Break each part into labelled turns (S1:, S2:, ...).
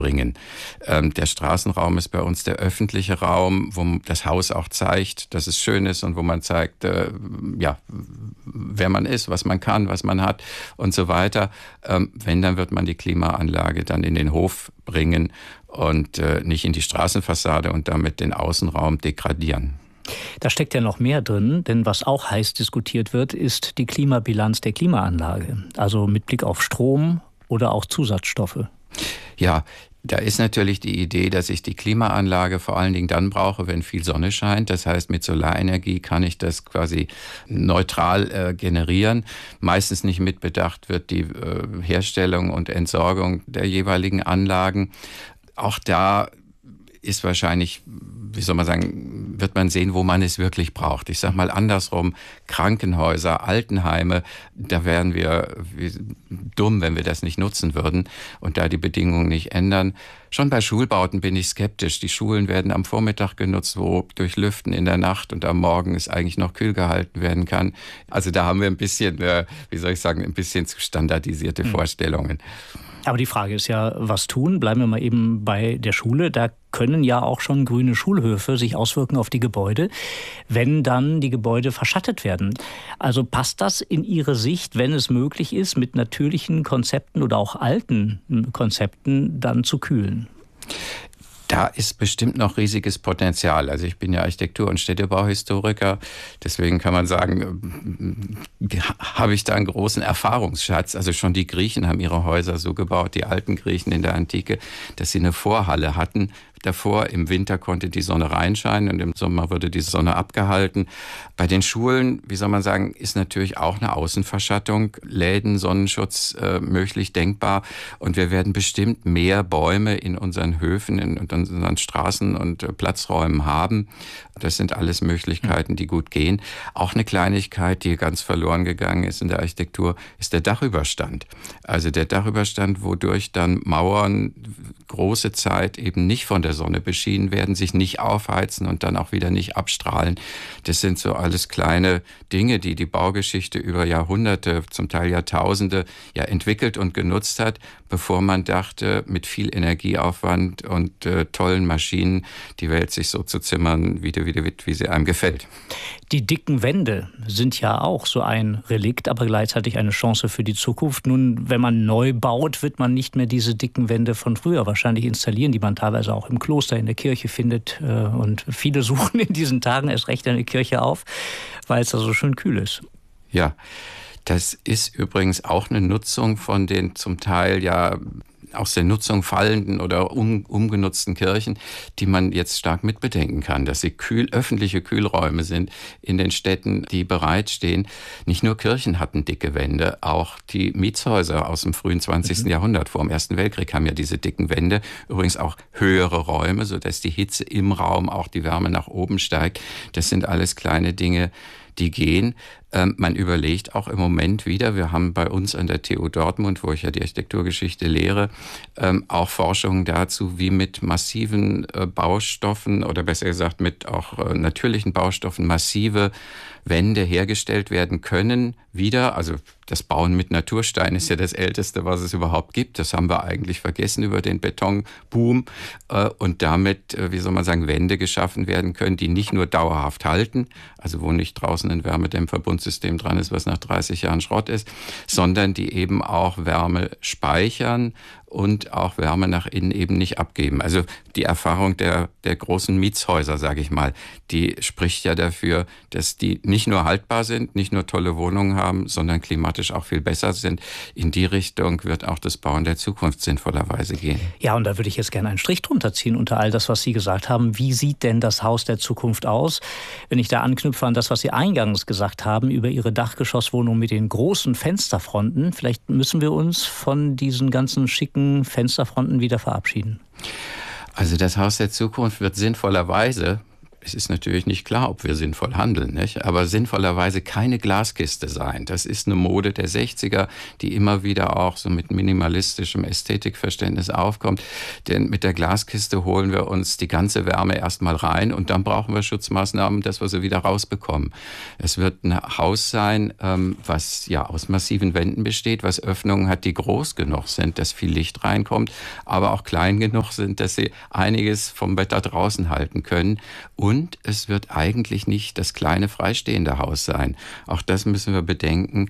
S1: bringen. Der Straßenraum ist bei uns der öffentliche Raum, wo das Haus auch zeigt, dass es schön ist und wo man zeigt, wer man ist, was man kann, was man hat und so weiter. Wenn, dann wird man die Klimaanlage dann in den Hof bringen und nicht in die Straßenfassade und damit den Außenraum degradieren.
S2: Da steckt ja noch mehr drin, denn was auch heiß diskutiert wird, ist die Klimabilanz der Klimaanlage. Also mit Blick auf Strom oder auch Zusatzstoffe.
S1: Ja, da ist natürlich die Idee, dass ich die Klimaanlage vor allen Dingen dann brauche, wenn viel Sonne scheint. Das heißt, mit Solarenergie kann ich das quasi neutral generieren. Meistens nicht mitbedacht wird die Herstellung und Entsorgung der jeweiligen Anlagen. Auch da ist wahrscheinlich, wird man sehen, wo man es wirklich braucht. Ich sage mal andersrum, Krankenhäuser, Altenheime, da wären wir dumm, wenn wir das nicht nutzen würden und da die Bedingungen nicht ändern. Schon bei Schulbauten bin ich skeptisch. Die Schulen werden am Vormittag genutzt, wo durch Lüften in der Nacht und am Morgen es eigentlich noch kühl gehalten werden kann. Also da haben wir ein bisschen, ein bisschen zu standardisierte Vorstellungen.
S2: Aber die Frage ist ja, was tun? Bleiben wir mal eben bei der Schule. Da können ja auch schon grüne Schulhöfe sich auswirken auf die Gebäude, wenn dann die Gebäude verschattet werden. Also passt das in Ihre Sicht, wenn es möglich ist, mit natürlichen Konzepten oder auch alten Konzepten dann zu kühlen?
S1: Da ist bestimmt noch riesiges Potenzial. Also ich bin ja Architektur- und Städtebauhistoriker, deswegen kann man sagen, habe ich da einen großen Erfahrungsschatz. Also schon die Griechen haben ihre Häuser so gebaut, die alten Griechen in der Antike, dass sie eine Vorhalle hatten. Davor im Winter konnte die Sonne reinscheinen und im Sommer wurde die Sonne abgehalten. Bei den Schulen, ist natürlich auch eine Außenverschattung, Läden, Sonnenschutz möglich denkbar. Und wir werden bestimmt mehr Bäume in unseren Höfen, in unseren Straßen und Platzräumen haben. Das sind alles Möglichkeiten, die gut gehen. Auch eine Kleinigkeit, die ganz verloren gegangen ist in der Architektur, ist der Dachüberstand. Also der Dachüberstand, wodurch dann Mauern große Zeit eben nicht von der Sonne beschienen werden, sich nicht aufheizen und dann auch wieder nicht abstrahlen. Das sind so alles kleine Dinge, die die Baugeschichte über Jahrhunderte, zum Teil Jahrtausende entwickelt und genutzt hat, bevor man dachte, mit viel Energieaufwand und tollen Maschinen die Welt sich so zu zimmern, wie sie einem gefällt.
S2: Die dicken Wände sind ja auch so ein Relikt, aber gleichzeitig eine Chance für die Zukunft. Nun, wenn man neu baut, wird man nicht mehr diese dicken Wände von früher wahrscheinlich installieren, die man teilweise auch im Kloster, in der Kirche findet. Und viele suchen in diesen Tagen erst recht eine Kirche auf, weil es da so schön kühl ist.
S1: Ja, das ist übrigens auch eine Nutzung von den zum Teil aus der Nutzung fallenden oder umgenutzten Kirchen, die man jetzt stark mitbedenken kann, dass sie öffentliche Kühlräume sind in den Städten, die bereitstehen. Nicht nur Kirchen hatten dicke Wände, auch die Mietshäuser aus dem frühen 20. Jahrhundert, vor dem Ersten Weltkrieg, haben ja diese dicken Wände, übrigens auch höhere Räume, sodass die Hitze im Raum, auch die Wärme nach oben steigt. Das sind alles kleine Dinge, die gehen. Man überlegt auch im Moment wieder, wir haben bei uns an der TU Dortmund, wo ich ja die Architekturgeschichte lehre, auch Forschungen dazu, wie mit massiven Baustoffen oder besser gesagt mit auch natürlichen Baustoffen massive Wände hergestellt werden können wieder. Also das Bauen mit Naturstein ist ja das Älteste, was es überhaupt gibt. Das haben wir eigentlich vergessen über den Betonboom und damit, Wände geschaffen werden können, die nicht nur dauerhaft halten, also wo nicht draußen ein Wärmedämmverbundsystem dran ist, was nach 30 Jahren Schrott ist, sondern die eben auch Wärme speichern und auch Wärme nach innen eben nicht abgeben. Also die Erfahrung der großen Mietshäuser, sage ich mal, die spricht ja dafür, dass die nicht nur haltbar sind, nicht nur tolle Wohnungen haben, sondern klimatisch auch viel besser sind. In die Richtung wird auch das Bauen der Zukunft sinnvollerweise gehen.
S2: Ja, und da würde ich jetzt gerne einen Strich drunter ziehen unter all das, was Sie gesagt haben. Wie sieht denn das Haus der Zukunft aus? Wenn ich da anknüpfe an das, was Sie eingangs gesagt haben über Ihre Dachgeschosswohnung mit den großen Fensterfronten, vielleicht müssen wir uns von diesen ganzen schicken Fensterfronten wieder verabschieden.
S1: Also das Haus der Zukunft wird sinnvollerweise es ist natürlich nicht klar, ob wir sinnvoll handeln, nicht? Aber sinnvollerweise keine Glaskiste sein. Das ist eine Mode der 60er, die immer wieder auch so mit minimalistischem Ästhetikverständnis aufkommt. Denn mit der Glaskiste holen wir uns die ganze Wärme erstmal rein und dann brauchen wir Schutzmaßnahmen, dass wir sie wieder rausbekommen. Es wird ein Haus sein, was ja aus massiven Wänden besteht, was Öffnungen hat, die groß genug sind, dass viel Licht reinkommt, aber auch klein genug sind, dass sie einiges vom Wetter draußen halten können. Und es wird eigentlich nicht das kleine freistehende Haus sein. Auch das müssen wir bedenken.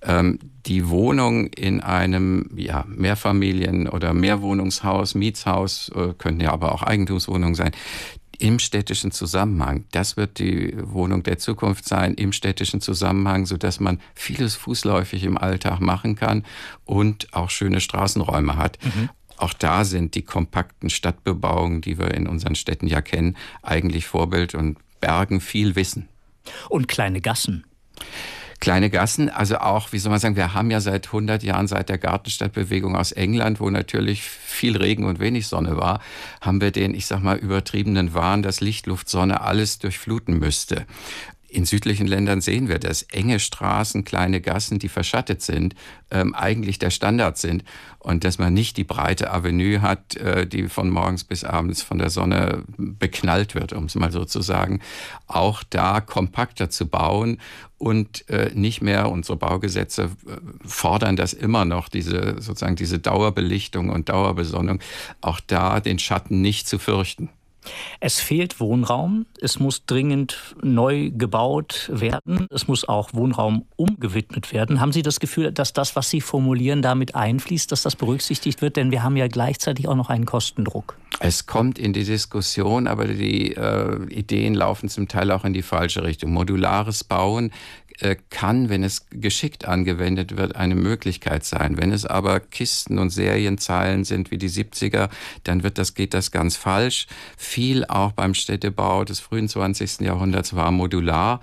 S1: Die Wohnung in einem Mehrfamilien- oder Mehrwohnungshaus, Mietshaus, können ja aber auch Eigentumswohnungen sein, im städtischen Zusammenhang. Das wird die Wohnung der Zukunft sein, im städtischen Zusammenhang, sodass man vieles fußläufig im Alltag machen kann und auch schöne Straßenräume hat. Auch da sind die kompakten Stadtbebauungen, die wir in unseren Städten ja kennen, eigentlich Vorbild und bergen viel Wissen.
S2: Und kleine Gassen.
S1: Kleine Gassen, also auch, wie soll man sagen, wir haben ja seit 100 Jahren, seit der Gartenstadtbewegung aus England, wo natürlich viel Regen und wenig Sonne war, haben wir den, ich sag mal, übertriebenen Wahn, dass Licht, Luft, Sonne alles durchfluten müsste. In südlichen Ländern sehen wir das. Enge Straßen, kleine Gassen, die verschattet sind, eigentlich der Standard sind. Und dass man nicht die breite Avenue hat, die von morgens bis abends von der Sonne beknallt wird, um es mal so zu sagen. Auch da kompakter zu bauen und nicht mehr, unsere Baugesetze fordern das immer noch, diese Dauerbelichtung und Dauerbesonnung, auch da den Schatten nicht zu fürchten.
S2: Es fehlt Wohnraum, es muss dringend neu gebaut werden, es muss auch Wohnraum umgewidmet werden. Haben Sie das Gefühl, dass das, was Sie formulieren, damit einfließt, dass das berücksichtigt wird? Denn wir haben ja gleichzeitig auch noch einen Kostendruck.
S1: Es kommt in die Diskussion, aber die Ideen laufen zum Teil auch in die falsche Richtung. Modulares Bauen kann, wenn es geschickt angewendet wird, eine Möglichkeit sein. Wenn es aber Kisten und Serienzahlen sind wie die 70er, dann geht das ganz falsch. Viel auch beim Städtebau des frühen 20. Jahrhunderts war modular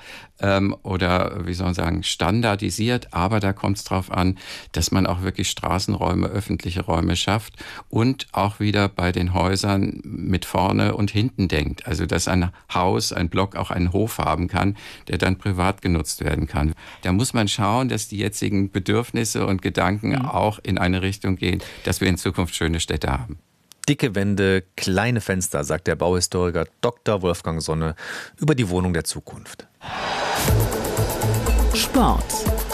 S1: oder, wie soll man sagen, standardisiert. Aber da kommt es darauf an, dass man auch wirklich Straßenräume, öffentliche Räume schafft und auch wieder bei den Häusern mit vorne und hinten denkt. Also, dass ein Haus, ein Block auch einen Hof haben kann, der dann privat genutzt werden kann. Da muss man schauen, dass die jetzigen Bedürfnisse und Gedanken auch in eine Richtung gehen, dass wir in Zukunft schöne Städte haben.
S3: Dicke Wände, kleine Fenster, sagt der Bauhistoriker Dr. Wolfgang Sonne über die Wohnung der Zukunft.
S4: Sport.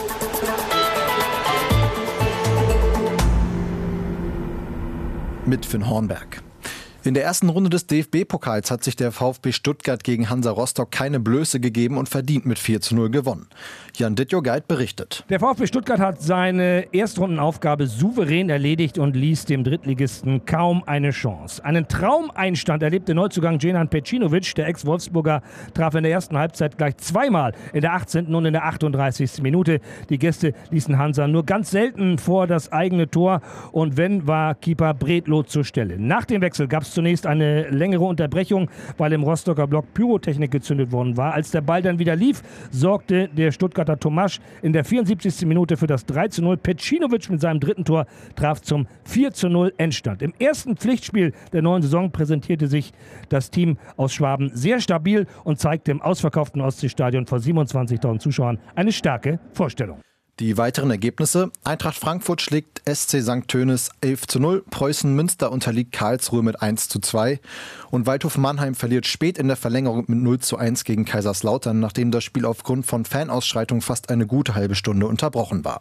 S5: Mit Finn Hornberg. In der ersten Runde des DFB-Pokals hat sich der VfB Stuttgart gegen Hansa Rostock keine Blöße gegeben und verdient mit 4:0 gewonnen. Jan Dittjogait berichtet.
S6: Der VfB Stuttgart hat seine Erstrundenaufgabe souverän erledigt und ließ dem Drittligisten kaum eine Chance. Einen Traumeinstand erlebte Neuzugang Dženan Pecinović. Der Ex-Wolfsburger traf in der ersten Halbzeit gleich zweimal, in der 18. und in der 38. Minute. Die Gäste ließen Hansa nur ganz selten vor das eigene Tor und wenn, war Keeper Bredlow zur Stelle. Nach dem Wechsel gab es zunächst eine längere Unterbrechung, weil im Rostocker Block Pyrotechnik gezündet worden war. Als der Ball dann wieder lief, sorgte der Stuttgarter Tomasch in der 74. Minute für das 3:0. Pecinović mit seinem dritten Tor traf zum 4:0 Endstand. Im ersten Pflichtspiel der neuen Saison präsentierte sich das Team aus Schwaben sehr stabil und zeigte im ausverkauften Ostseestadion vor 27.000 Zuschauern eine starke Vorstellung.
S5: Die weiteren Ergebnisse: Eintracht Frankfurt schlägt SC St. Tönis 11:0, Preußen Münster unterliegt Karlsruhe mit 1:2 und Waldhof Mannheim verliert spät in der Verlängerung mit 0:1 gegen Kaiserslautern, nachdem das Spiel aufgrund von Fanausschreitungen fast eine gute halbe Stunde unterbrochen war.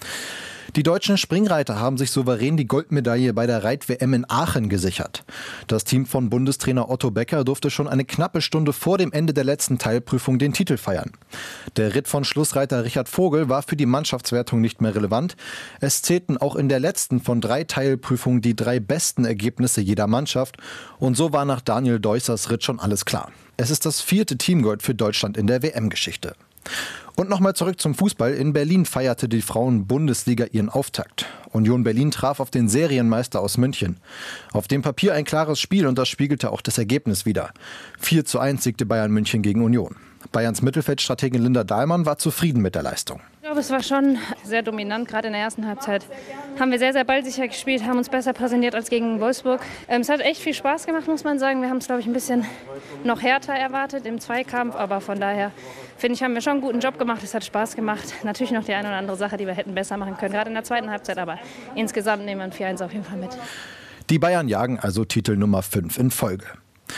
S5: Die deutschen Springreiter haben sich souverän die Goldmedaille bei der Reit-WM in Aachen gesichert. Das Team von Bundestrainer Otto Becker durfte schon eine knappe Stunde vor dem Ende der letzten Teilprüfung den Titel feiern. Der Ritt von Schlussreiter Richard Vogel war für die Mannschaftswertung nicht mehr relevant. Es zählten auch in der letzten von 3 Teilprüfungen die 3 besten Ergebnisse jeder Mannschaft. Und so war nach Daniel Deussers Ritt schon alles klar. Es ist das 4. Teamgold für Deutschland in der WM-Geschichte. Und nochmal zurück zum Fußball. In Berlin feierte die Frauen-Bundesliga ihren Auftakt. Union Berlin traf auf den Serienmeister aus München. Auf dem Papier ein klares Spiel und das spiegelte auch das Ergebnis wider. 4:1 siegte Bayern München gegen Union. Bayerns Mittelfeldstrategin Linda Dahlmann war zufrieden mit der Leistung.
S4: Ich glaube, es war schon sehr dominant, gerade in der ersten Halbzeit. Haben wir sehr, sehr ballsicher gespielt, haben uns besser präsentiert als gegen Wolfsburg. Es hat echt viel Spaß gemacht, muss man sagen. Wir haben es, glaube ich, ein bisschen noch härter erwartet im Zweikampf. Aber von daher, finde ich, haben wir schon einen guten Job gemacht. Es hat Spaß gemacht. Natürlich noch die eine oder andere Sache, die wir hätten besser machen können, gerade in der zweiten Halbzeit. Aber insgesamt nehmen wir ein 4-1 auf jeden Fall mit.
S5: Die Bayern jagen also Titel Nummer 5 in Folge.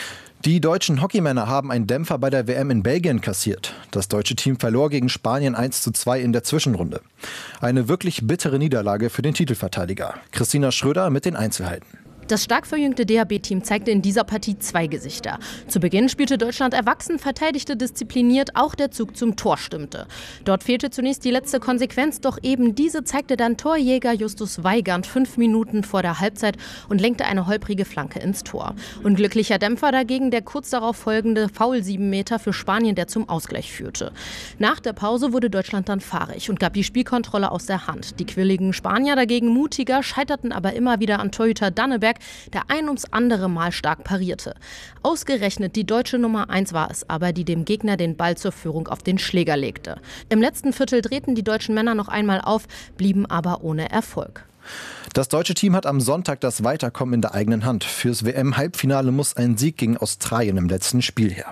S5: Die deutschen Hockeymänner haben einen Dämpfer bei der WM in Belgien kassiert. Das deutsche Team verlor gegen Spanien 1:2 in der Zwischenrunde. Eine wirklich bittere Niederlage für den Titelverteidiger. Christina Schröder mit den Einzelheiten.
S7: Das stark verjüngte DHB-Team zeigte in dieser Partie zwei Gesichter. Zu Beginn spielte Deutschland erwachsen, verteidigte diszipliniert, auch der Zug zum Tor stimmte. Dort fehlte zunächst die letzte Konsequenz, doch eben diese zeigte dann Torjäger Justus Weigand 5 Minuten vor der Halbzeit und lenkte eine holprige Flanke ins Tor. Unglücklicher Dämpfer dagegen der kurz darauf folgende Foul 7 Meter für Spanien, der zum Ausgleich führte. Nach der Pause wurde Deutschland dann fahrig und gab die Spielkontrolle aus der Hand. Die quirligen Spanier dagegen mutiger, scheiterten aber immer wieder an Torhüter Danneberg, der ein ums andere Mal stark parierte. Ausgerechnet die deutsche Nummer 1 war es aber, die dem Gegner den Ball zur Führung auf den Schläger legte. Im letzten Viertel drehten die deutschen Männer noch einmal auf, blieben aber ohne Erfolg.
S5: Das deutsche Team hat am Sonntag das Weiterkommen in der eigenen Hand. Fürs WM-Halbfinale muss ein Sieg gegen Australien im letzten Spiel her.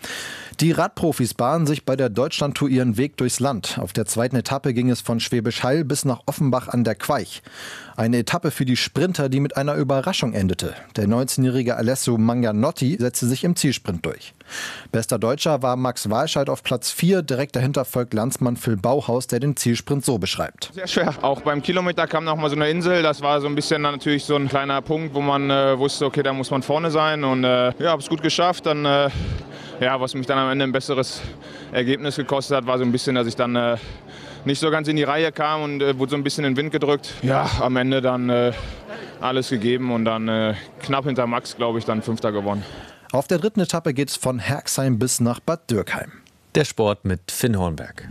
S5: Die Radprofis bahnen sich bei der Deutschlandtour ihren Weg durchs Land. Auf der zweiten Etappe ging es von Schwäbisch Hall bis nach Offenbach an der Queich. Eine Etappe für die Sprinter, die mit einer Überraschung endete. Der 19-jährige Alessio Manganotti setzte sich im Zielsprint durch. Bester Deutscher war Max Walscheid auf Platz 4. Direkt dahinter folgt Landsmann Phil Bauhaus, der den Zielsprint so beschreibt.
S8: Sehr schwer. Auch beim Kilometer kam noch mal so eine Insel. Das war so ein bisschen natürlich so ein kleiner Punkt, wo man wusste, okay, da muss man vorne sein. Und habe es gut geschafft. Dann was mich dann am Ende ein besseres Ergebnis gekostet hat, war so ein bisschen, dass ich dann nicht so ganz in die Reihe kam und wurde so ein bisschen in den Wind gedrückt. Ja, am Ende dann alles gegeben und dann knapp hinter Max, glaube ich, dann Fünfter gewonnen.
S5: Auf der dritten Etappe geht es von Herxheim bis nach Bad Dürkheim.
S3: Der Sport mit Finn Hornberg.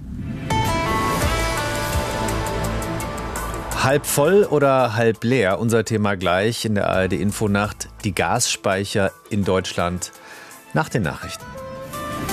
S3: Halb voll oder halb leer? Unser Thema gleich in der ARD-Infonacht. Die Gasspeicher in Deutschland nach den Nachrichten.